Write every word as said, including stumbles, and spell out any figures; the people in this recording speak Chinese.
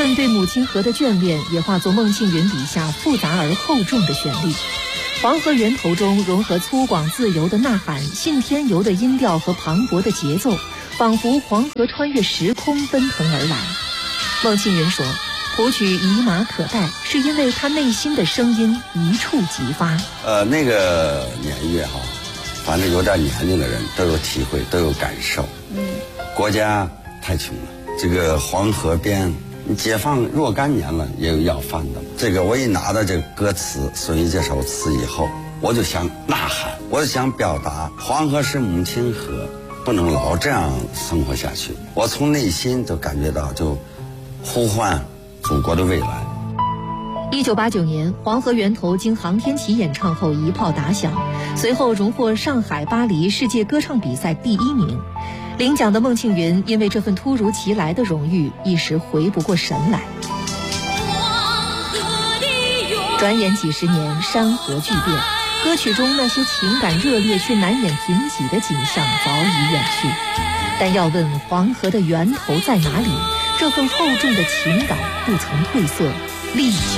份对母亲河的眷恋，也化作孟庆云笔下复杂而厚重的旋律。黄河源头中融合粗犷自由的呐喊、信天游的音调和磅礴的节奏，仿佛黄河穿越时空奔腾而来。孟庆云说，谱曲以马可待，是因为他内心的声音一触即发。 呃，那个年月哈，反正有点年龄的人都有体会，都有感受。嗯，国家太穷了，这个黄河边，你解放若干年了，也有要饭的。这个我一拿到这个歌词，孙毅这首词以后，我就想呐喊，我就想表达，黄河是母亲河，不能老这样生活下去。我从内心就感觉到，就呼唤祖国的未来。 一九八九年，黄河源头经航天旗演唱后一炮打响，随后荣获上海、巴黎世界歌唱比赛第一名。领奖的孟庆云因为这份突如其来的荣誉，一时回不过神来。转眼几十年，山河巨变，歌曲中那些情感热烈却难掩贫瘠的景象早已远去。但要问黄河的源头在哪里，这份厚重的情感不曾褪色，历久